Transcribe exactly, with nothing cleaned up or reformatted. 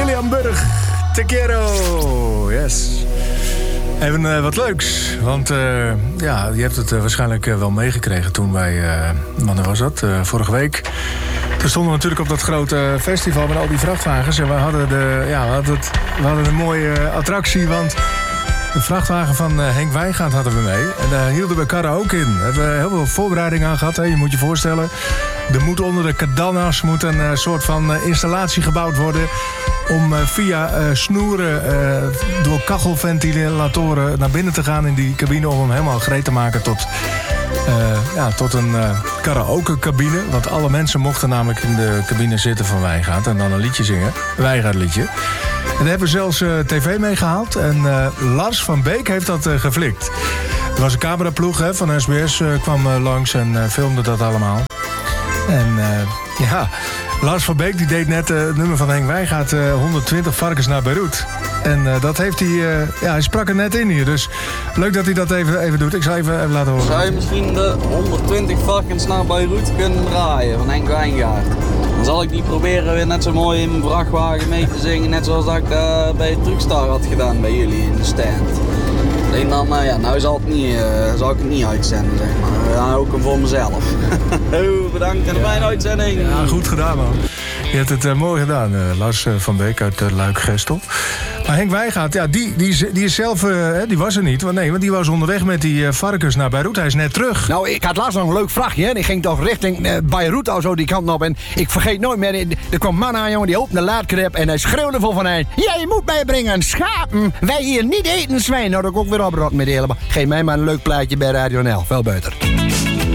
William Burg, Te Quiero, yes. Even uh, wat leuks, want uh, ja, je hebt het uh, waarschijnlijk uh, wel meegekregen toen wij, uh, wanneer was dat, uh, vorige week. Toen stonden we natuurlijk op dat grote festival met al die vrachtwagens. En we hadden, de, ja, we hadden, het, we hadden een mooie uh, attractie, want de vrachtwagen van uh, Henk Wijngaard hadden we mee. En daar hielden we karaoke in. Daar hebben we heel veel voorbereiding aan gehad. Hè. Je moet je voorstellen, er moet onder de cadannas moet een uh, soort van uh, installatie gebouwd worden om uh, via uh, snoeren uh, door kachelventilatoren naar binnen te gaan in die cabine om hem helemaal gereed te maken tot, uh, ja, tot een uh, karaoke-cabine. Want alle mensen mochten namelijk in de cabine zitten van Wijngaard en dan een liedje zingen. Een Wijngaard-liedje. En daar hebben we zelfs uh, tv mee gehaald. En uh, Lars van Beek heeft dat uh, geflikt. Er was een cameraploeg hè, van S B S uh, kwam uh, langs en uh, filmde dat allemaal. En uh, ja, Lars van Beek die deed net uh, het nummer van Henk Wijngaard uh, honderdtwintig varkens naar Beirut. En uh, dat heeft hij, uh, ja, hij sprak er net in hier. Dus leuk dat hij dat even, even doet. Ik zal even, even laten horen. Zou je misschien de honderdtwintig varkens naar Beirut kunnen draaien van Henk Wijngaard? Dan zal ik die proberen weer net zo mooi in mijn vrachtwagen mee te zingen. Net zoals dat ik uh, bij Truckstar had gedaan bij jullie in de stand. En dan, uh, ja, nou zal, het niet, uh, zal ik het niet uitzenden, zeg maar. Dan hou ik hem voor mezelf. Oh, bedankt en een fijne uitzending. Ja, goed gedaan, man. Je hebt het uh, mooi gedaan, uh, Lars uh, van Beek uit uh, Luik-Gestel. Maar Henk Wijngaard, ja, die, die, die is zelf, uh, die was er niet. Want nee, want die was onderweg met die uh, varkens naar Beirut. Hij is net terug. Nou, ik had laatst nog een leuk vrachtje. Hè. Ik ging toch richting uh, Beirut of zo die kant op. En ik vergeet nooit meer, er kwam een man aan, jongen, die opende de laadkrib en hij schreeuwde vol van hij. Jij moet mij brengen schapen. Wij hier niet eten zwijn. Nou, dat ik ook weer oprot met de hele. Geef mij maar een leuk plaatje bij Radio N L. Veel beter.